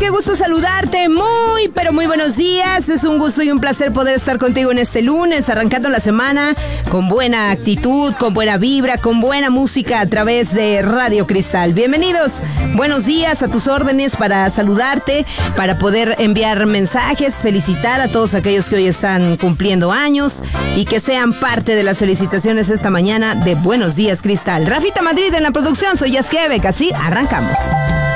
qué gusto saludarte. Muy, pero muy buenos días. Es un gusto y un placer poder estar contigo en este lunes, arrancando la semana con buena actitud, con buena vibra, con buena música a través de Radio Cristal. Bienvenidos. Buenos días, a tus órdenes para saludarte, para poder enviar mensajes, felicitar a todos aquellos que hoy están cumpliendo años y que sean parte de las felicitaciones esta mañana de Buenos Días Cristal. Rafita Madrid en la producción, soy Yasquebec, así arrancamos.